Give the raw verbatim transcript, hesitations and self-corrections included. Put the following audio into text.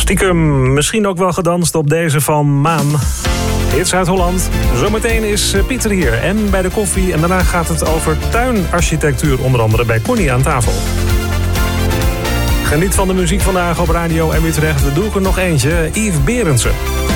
Stiekem misschien ook wel gedanst op deze van Maan. Hits uit Holland. Zometeen is Pieter hier en bij de koffie. En daarna gaat het over tuinarchitectuur, onder andere bij Connie aan tafel. Geniet van de muziek vandaag op Radio M Utrecht. We doen er nog eentje. Yves Berendsen.